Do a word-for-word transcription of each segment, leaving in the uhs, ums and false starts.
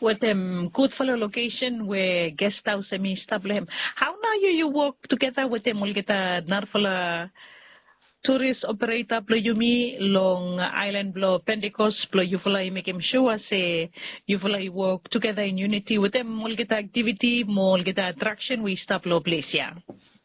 with them good follow location where guest house semi establish. How now you you work together with them will get a narfala tourist operator plo yumi long island blow Pentecost plo you follow make him sure say you follow work together in unity with them will get activity more get attraction we stop low place yeah.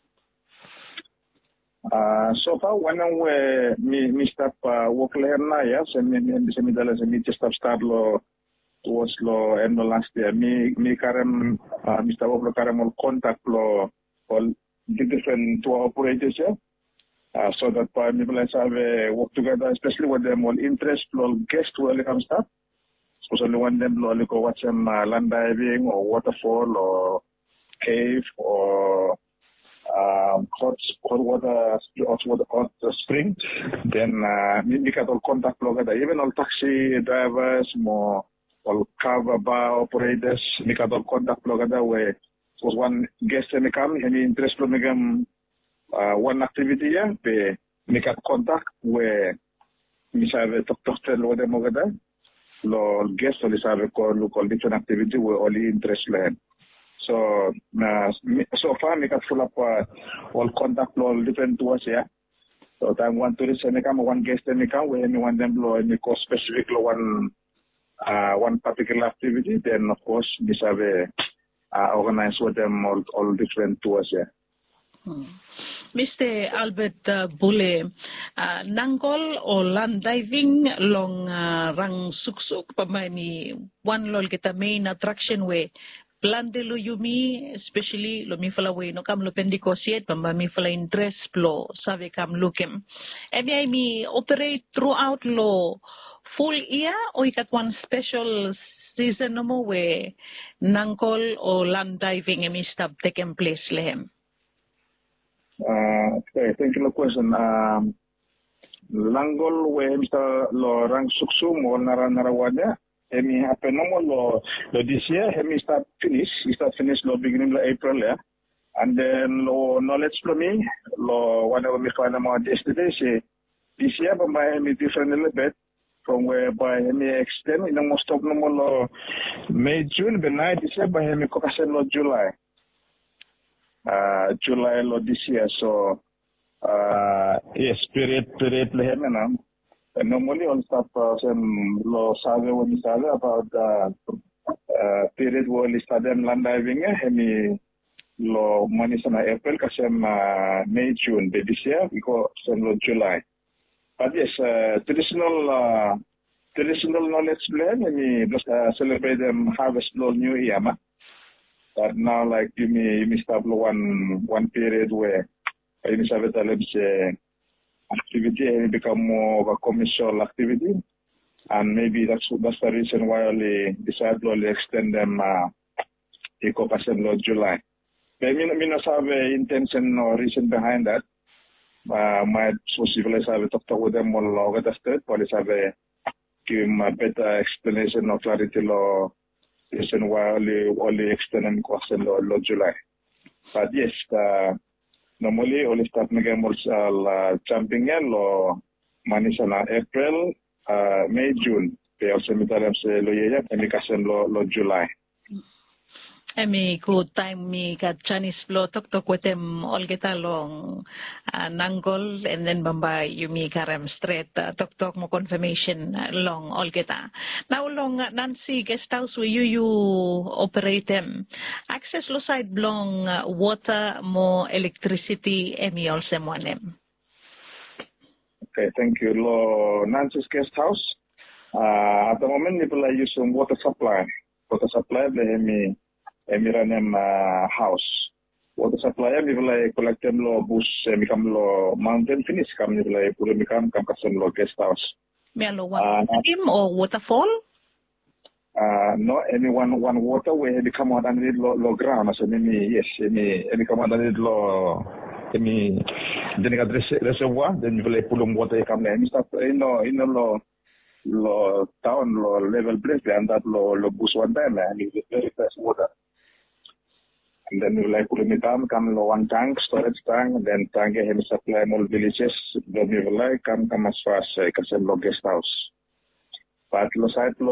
Uh, so far when we me me stop uh, work later na yeah so me me me dala so me just stop start lo towards lo end of last year me me karem uh, Mister Work lo karem all contact lo all the different tour operators yeah uh, so that uh, me will have uh, work together especially with them all interest lo guest who will come start especially when them lo go watch them uh, land diving or waterfall or cave or Um, hot, hot water, hot water, hot spring. Then uh, we can all contact logada. Even all taxi drivers, more all cover bar operators, we can all contact logada. Where was one guest and come, any interest from them, uh, one activity yeah, we we can contact where we have a talk talk tell what them logada. Lo guest only have a call local different activity where only interest land. So, uh, so far, we can full up uh, all contact all different tours here. So, time one tourist and come, one guest and come, when you want them to any specific one, uh, one particular activity, then of course, we have a uh, organize with them all, all different tours here. Hmm. Mister Albert uh, Bule, uh, nangkol o land diving long uh, rang suksuk pamani one lol kita main attraction way. Plande lo yumi, especially lo mi fala way no kam lo pendikosiet, pamba mi fala interest lo sabe kam lukem. Ebi ay mi operate throughout lo full year o ikat one special season no mo we nangkol o land diving emi stab taken place lehem. Uh, okay, thank you for the question. Um, Langol we Mister lo rang suksum o nara narawadya. Emi happen normal lo lo this year. Emi start finish. We start finish lo beginning of April yeah. And then lo knowledge from me lo whatever me find about yesterday say this year but my emi different a little bit from whereby emi extend in almost stop normal lo May June but night this year by emi kokasen lo July. Uh, July lo this year so uh yes period period lehem na. And normally on stuff uh, some lo sabe when we sabe about the uh, period where we started land diving eh hemi lo money sana April kasem uh, May June but this year we go some lo July. But yes uh, traditional uh, traditional knowledge blend hemi just uh, celebrate them harvest lo new year ma. But now like you me you me start lo one one period where you sabe taleb say activity and become more of a commercial activity, and maybe that's that's the reason why only decide to only extend them uh, eco percent of July. But me me not have a intention or reason behind that. Uh, my possibly have talk with them more longer the state, but have a give them a better explanation or clarity law reason why only only extend them percent of July. But yes. Uh, Normally, only start making more uh, jumping in lo manisa na April, uh, May, June. Pero sa mitalam sa lo yaya, emi kasen lo lo July. Emi good time mi kat Chinese lo tok tok with them all kita long uh, nangol and then bamba yumi karem straight uh, tok tok mo confirmation uh, long all kita. Now long uh, Nancy guest house where you you operate them. Access lo side long uh, water mo electricity emi also mo them. Okay, thank you. Lo Nancy's guest house. Uh, at the moment, people are using water supply. Water supply the emi Emiranem uh, house. Water supply mi vilay collect them lo bus mi kam lo mountain finish kam mi vilay puro mi kam kam kasen lo guest house. Mi lo one stream or waterfall? Uh, no, any one one water where mi come out underneath lo lo ground. So mi yes mi mi come out underneath lo mi then got reservoir then mi vilay pulong water kam na mi start ino ino lo lo town lo level place and that lo lo bus one time and mi very fresh water. And then we like Pulimitam, come lo one tank, storage tank, and then tank him supply more villages, then we will like come come as far as uh, Kasem lo guest house. But lo side lo